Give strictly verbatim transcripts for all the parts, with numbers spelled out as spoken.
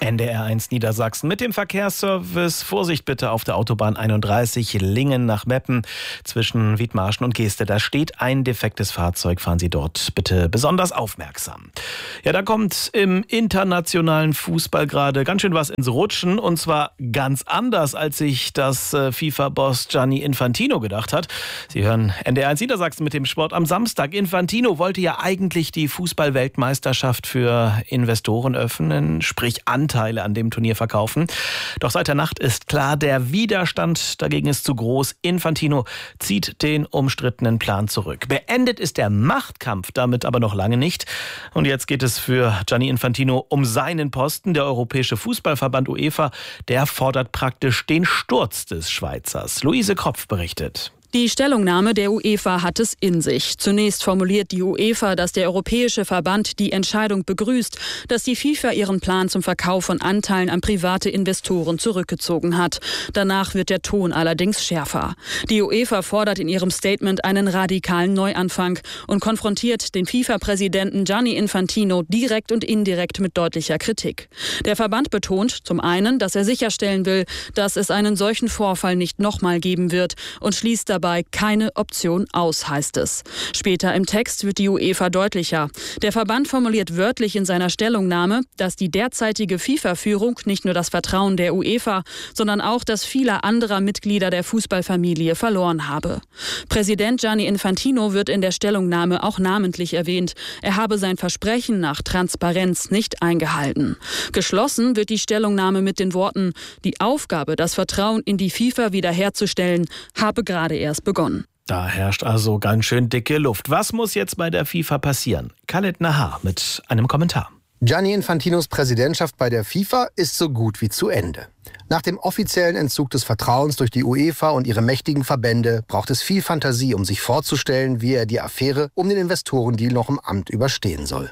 N D R eins Niedersachsen mit dem Verkehrsservice. Vorsicht bitte auf der Autobahn einunddreißig Lingen nach Meppen zwischen Wiedmarschen und Geeste. Da steht ein defektes Fahrzeug. Fahren Sie dort bitte besonders aufmerksam. Ja, da kommt im internationalen Fußball gerade ganz schön was ins Rutschen. Und zwar ganz anders, als sich das FIFA-Boss Gianni Infantino gedacht hat. Sie hören N D R eins Niedersachsen mit dem Sport am Samstag. Infantino wollte ja eigentlich die Fußball-Weltmeisterschaft für Investoren öffnen, sprich Anteile an dem Turnier verkaufen. Doch seit der Nacht ist klar, der Widerstand dagegen ist zu groß. Infantino zieht den umstrittenen Plan zurück. Beendet ist der Machtkampf damit aber noch lange nicht. Und jetzt geht es für Gianni Infantino um seinen Posten. Der Europäische Fußballverband UEFA, der fordert praktisch den Sturz des Schweizers. Luise Kropf berichtet. Die Stellungnahme der UEFA hat es in sich. Zunächst formuliert die UEFA, dass der Europäische Verband die Entscheidung begrüßt, dass die FIFA ihren Plan zum Verkauf von Anteilen an private Investoren zurückgezogen hat. Danach wird der Ton allerdings schärfer. Die UEFA fordert in ihrem Statement einen radikalen Neuanfang und konfrontiert den FIFA-Präsidenten Gianni Infantino direkt und indirekt mit deutlicher Kritik. Der Verband betont zum einen, dass er sicherstellen will, dass es einen solchen Vorfall nicht nochmal geben wird und schließt dabei keine Option aus, heißt es. Später im Text wird die UEFA deutlicher. Der Verband formuliert wörtlich in seiner Stellungnahme, dass die derzeitige FIFA-Führung nicht nur das Vertrauen der UEFA, sondern auch das vieler anderer Mitglieder der Fußballfamilie verloren habe. Präsident Gianni Infantino wird in der Stellungnahme auch namentlich erwähnt. Er habe sein Versprechen nach Transparenz nicht eingehalten. Geschlossen wird die Stellungnahme mit den Worten: Die Aufgabe, das Vertrauen in die FIFA wiederherzustellen, habe gerade erst begonnen. Da herrscht also ganz schön dicke Luft. Was muss jetzt bei der FIFA passieren? Khaled Nahar mit einem Kommentar. Gianni Infantinos Präsidentschaft bei der FIFA ist so gut wie zu Ende. Nach dem offiziellen Entzug des Vertrauens durch die UEFA und ihre mächtigen Verbände braucht es viel Fantasie, um sich vorzustellen, wie er die Affäre um den Investorendeal noch im Amt überstehen soll.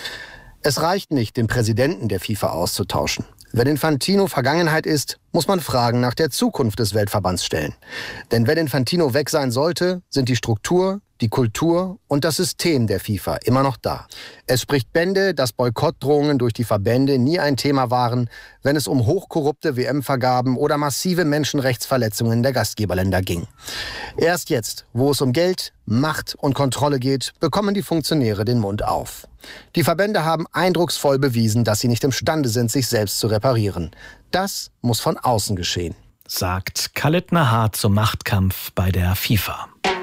Es reicht nicht, den Präsidenten der FIFA auszutauschen. Wenn Infantino Vergangenheit ist, muss man Fragen nach der Zukunft des Weltverbands stellen. Denn wenn Infantino weg sein sollte, sind die Struktur, die Kultur und das System der FIFA immer noch da. Es spricht Bände, dass Boykottdrohungen durch die Verbände nie ein Thema waren, wenn es um hochkorrupte W M-Vergaben oder massive Menschenrechtsverletzungen der Gastgeberländer ging. Erst jetzt, wo es um Geld, Macht und Kontrolle geht, bekommen die Funktionäre den Mund auf. Die Verbände haben eindrucksvoll bewiesen, dass sie nicht imstande sind, sich selbst zu reparieren. Das muss von außen geschehen, sagt Khaled Nahar zum Machtkampf bei der FIFA.